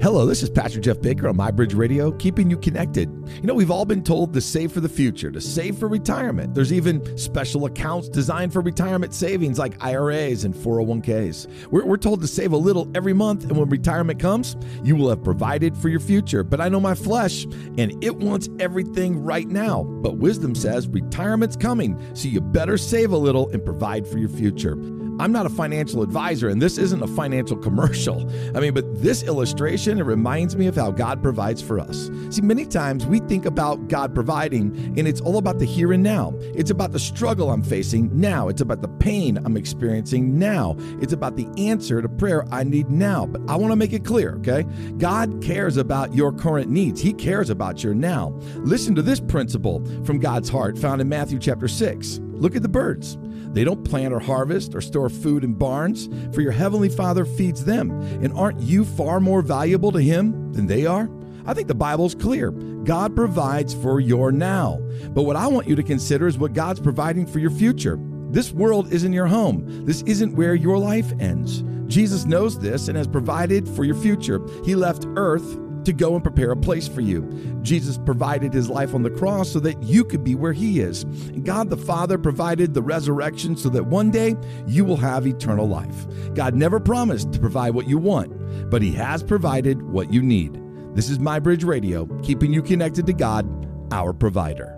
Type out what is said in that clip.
Hello, this is Pastor Jeff Baker on MyBridge Radio, keeping you connected. You know, we've all been told to save for the future, to save for retirement. There's even special accounts designed for retirement savings like IRAs and 401ks. We're told to save a little every month, and when retirement comes, you will have provided for your future. But I know my flesh, and it wants everything right now. But wisdom says retirement's coming, so you better save a little and provide for your future. I'm not a financial advisor, and this isn't a financial commercial. But this illustration, it reminds me of how God provides for us. See, many times we think about God providing, and it's all about the here and now. It's about the struggle I'm facing now. It's about the pain I'm experiencing now. It's about the answer to prayer I need now. But I want to make it clear, okay? God cares about your current needs. He cares about your now. Listen to this principle from God's heart found in Matthew chapter 6. Look at the birds. They don't plant or harvest or store food in barns, for your heavenly Father feeds them. And aren't you far more valuable to Him than they are? I think the Bible's clear. God provides for your now. But what I want you to consider is what God's providing for your future. This world isn't your home. This isn't where your life ends. Jesus knows this and has provided for your future. He left earth to go and prepare a place for you. Jesus provided His life on the cross so that you could be where He is. And God the Father provided the resurrection so that one day you will have eternal life. God never promised to provide what you want, but He has provided what you need. This is MyBridge Radio, keeping you connected to God, our provider.